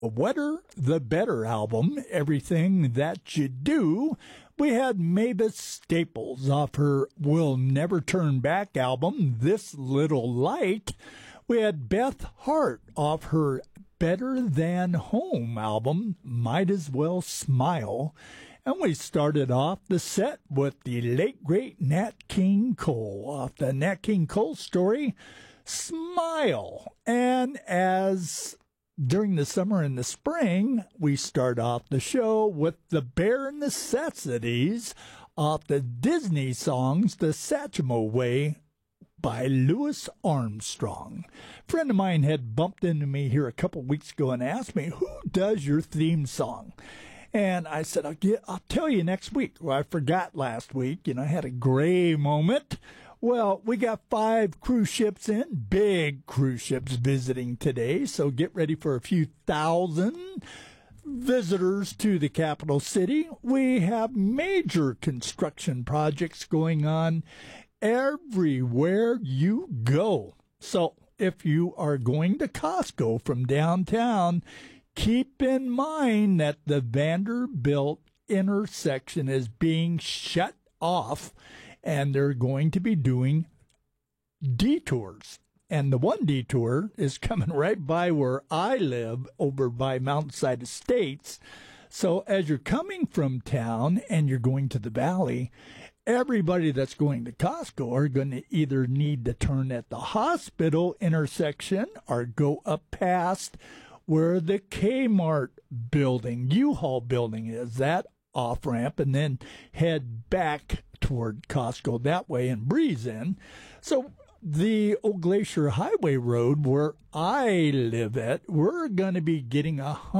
Wetter the Better album, Everything That You Do. We had Mavis Staples off her We'll Never Turn Back album, This Little Light. We had Beth Hart off her Better Than Home album, Might As Well Smile. And we started off the set with the late, great Nat King Cole off the Nat King Cole story, Smile. And as during the summer and the spring, we start off the show with the Bare Necessities off the Disney songs, The Satchmo Way by Louis Armstrong. A friend of mine had bumped into me here a couple weeks ago and asked me, who does your theme song? And I said, I'll tell you next week. Well, I forgot last week. I had a gray moment. Well, we got 5 cruise ships in, big cruise ships visiting today. So get ready for a few thousand visitors to the capital city. We have major construction projects going on everywhere you go. So if you are going to Costco from downtown, keep in mind that the Vanderbilt intersection is being shut off, and they're going to be doing detours. And the one detour is coming right by where I live, over by Mountainside Estates. So as you're coming from town and you're going to the valley, everybody that's going to Costco are going to either need to turn at the hospital intersection or go up past where the Kmart building, U-Haul building is, that off-ramp, and then head back toward Costco that way and breeze in. So the Old Glacier Highway Road, where I live at, we're going to be getting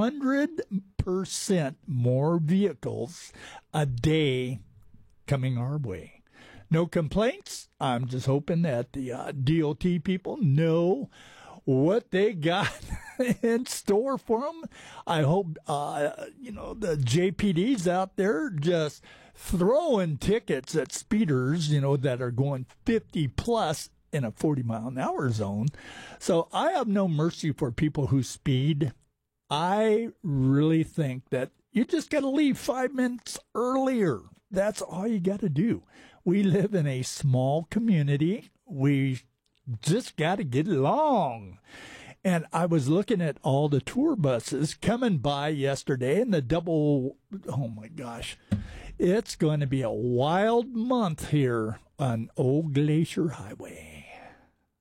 100% more vehicles a day coming our way. No complaints. I'm just hoping that the DOT people know what they got in store for them. I hope, the JPDs out there just throwing tickets at speeders, that are going 50 plus in a 40-mile-an-hour zone. So I have no mercy for people who speed. I really think that you just got to leave 5 minutes earlier. That's all you got to do. We live in a small community. We just got to get along. And I was looking at all the tour buses coming by yesterday, and oh my gosh, it's going to be a wild month here on Old Glacier Highway.